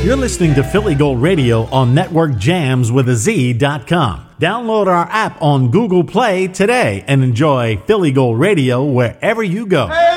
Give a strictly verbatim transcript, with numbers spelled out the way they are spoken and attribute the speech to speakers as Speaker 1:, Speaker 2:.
Speaker 1: You're listening to Philly Gold Radio on Network Jams with a Z dot com. Download our app on Google Play today and enjoy Philly Gold Radio wherever you go.
Speaker 2: Hey!